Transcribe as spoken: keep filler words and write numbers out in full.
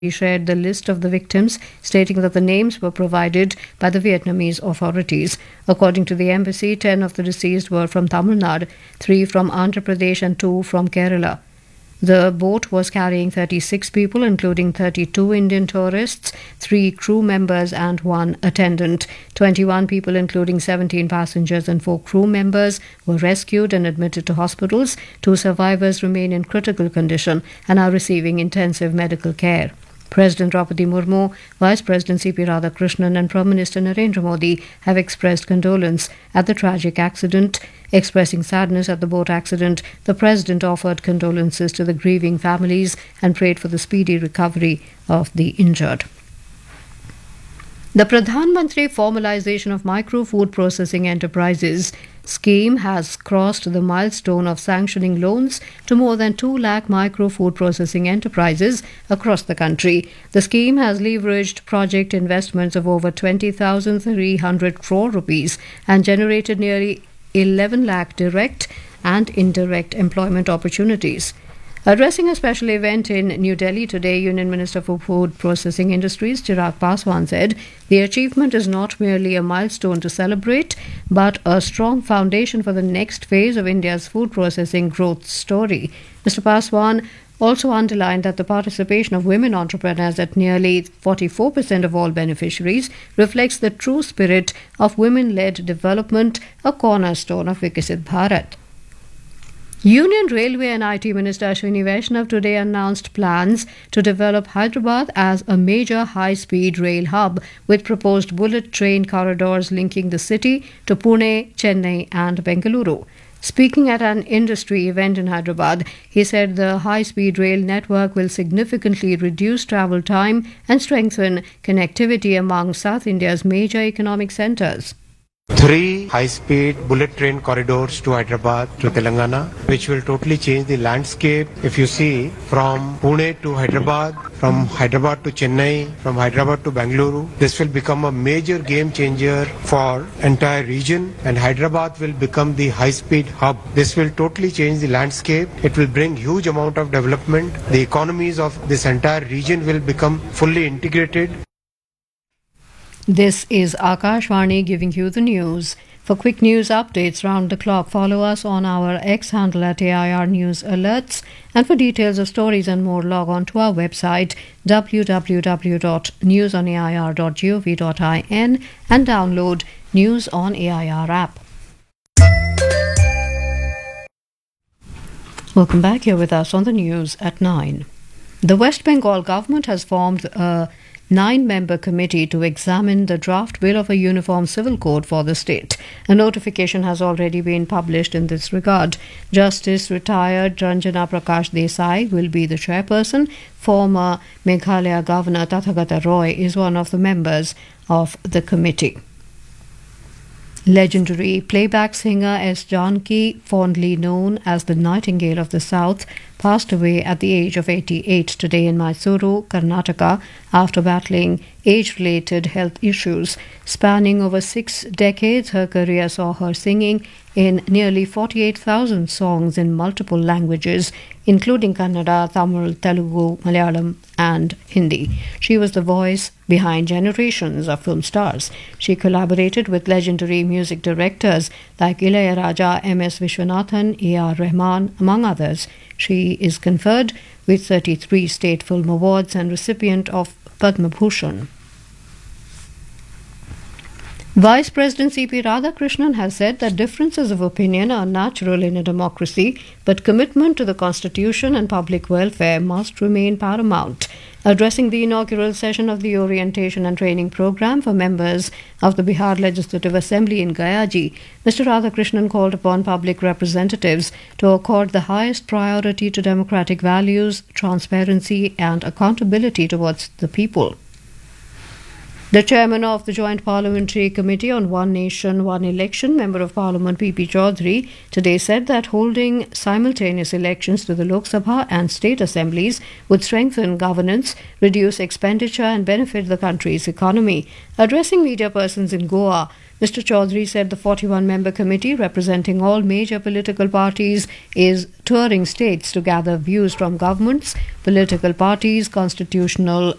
He shared the list of the victims, stating that the names were provided by the Vietnamese authorities. According to the embassy, ten of the deceased were from Tamil Nadu, three from Andhra Pradesh and two from Kerala. The boat was carrying thirty-six people, including thirty-two Indian tourists, three crew members and one attendant. twenty-one people, including seventeen passengers and four crew members, were rescued and admitted to hospitals. Two survivors remain in critical condition and are receiving intensive medical care. President Draupadi Murmu, Vice President C P Radhakrishnan and Prime Minister Narendra Modi have expressed condolence at the tragic accident. Expressing sadness at the boat accident, the President offered condolences to the grieving families and prayed for the speedy recovery of the injured. The Pradhan Mantri Formalization of Micro Food Processing Enterprises scheme has crossed the milestone of sanctioning loans to more than two lakh micro food processing enterprises across the country. The scheme has leveraged project investments of over twenty thousand three hundred crore rupees and generated nearly eleven lakh direct and indirect employment opportunities. Addressing a special event in New Delhi today, Union Minister for Food Processing Industries Chirag Paswan said the achievement is not merely a milestone to celebrate, but a strong foundation for the next phase of India's food processing growth story. Mister Paswan also underlined that the participation of women entrepreneurs at nearly forty-four percent of all beneficiaries reflects the true spirit of women-led development, a cornerstone of Viksit Bharat. Union Railway and I T Minister Ashwini Vaishnav today announced plans to develop Hyderabad as a major high-speed rail hub with proposed bullet train corridors linking the city to Pune, Chennai and Bengaluru. Speaking at an industry event in Hyderabad, he said the high-speed rail network will significantly reduce travel time and strengthen connectivity among South India's major economic centres. Three high-speed bullet train corridors to Hyderabad, to Telangana, which will totally change the landscape. If you see, from Pune to Hyderabad, from Hyderabad to Chennai, from Hyderabad to Bengaluru, this will become a major game changer for entire region, and Hyderabad will become the high-speed hub. This will totally change the landscape. It will bring huge amount of development. The economies of this entire region will become fully integrated. This is Akashvani giving you the news. For quick news updates round the clock, follow us on our X handle at A I R News Alerts. And for details of stories and more, log on to our website w w w dot news on a i r dot gov dot in and download News on A I R app. Welcome back. Here with us on the news at nine. The West Bengal government has formed a nine-member committee to examine the draft bill of a uniform civil code for the state. A notification has already been published in this regard. Justice retired Ranjana Prakash Desai will be the chairperson. Former Meghalaya Governor Tathagata Roy is one of the members of the committee. Legendary playback singer S. Janki, fondly known as the Nightingale of the South, passed away at the age of eighty-eight today in Mysuru, Karnataka, after battling age-related health issues. Spanning over six decades, her career saw her singing in nearly forty-eight thousand songs in multiple languages, including Kannada, Tamil, Telugu, Malayalam and Hindi. She was the voice behind generations of film stars. She collaborated with legendary music directors like Ilayaraja, M S Vishwanathan, A R Rahman, among others. She is conferred with thirty-three state film awards and recipient of Padma Bhushan. Vice President C P Radhakrishnan has said that differences of opinion are natural in a democracy, but commitment to the Constitution and public welfare must remain paramount. Addressing the inaugural session of the Orientation and Training Program for members of the Bihar Legislative Assembly in Gayaji, Mister Radhakrishnan called upon public representatives to accord the highest priority to democratic values, transparency and accountability towards the people. The chairman of the Joint Parliamentary Committee on One Nation, One Election, Member of Parliament P P Chaudhary, today said that holding simultaneous elections to the Lok Sabha and state assemblies would strengthen governance, reduce expenditure and benefit the country's economy. Addressing media persons in Goa, Mister Chaudhary said the forty-one member committee representing all major political parties is touring states to gather views from governments, political parties, constitutional